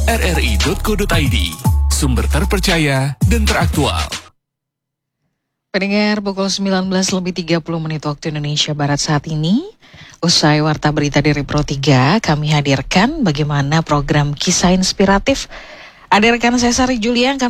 rri.co.id. Sumber terpercaya dan teraktual. Pendengar, pukul 19:30 waktu Indonesia Barat saat ini, usai Warta Berita dari Pro 3, kami hadirkan bagaimana program Kisah Inspiratif. Ada rekan saya Sari Julia